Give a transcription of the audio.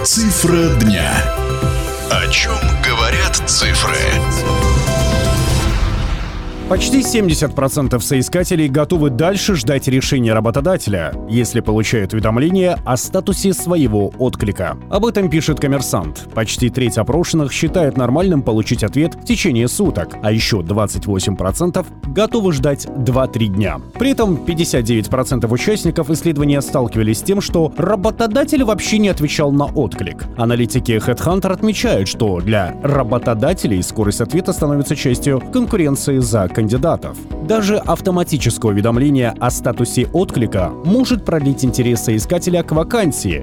Цифра дня. О чем говорят цифры? Почти 70% соискателей готовы дальше ждать решения работодателя, если получают уведомление о статусе своего отклика. Об этом пишет «Коммерсант». Почти треть опрошенных считает нормальным получить ответ в течение суток, а еще 28% готовы ждать 2-3 дня. При этом 59% участников исследования сталкивались с тем, что работодатель вообще не отвечал на отклик. Аналитики HeadHunter отмечают, что для работодателей скорость ответа становится частью конкуренции за кандидатов. Даже автоматическое уведомление о статусе отклика может продлить интерес соискателя к вакансии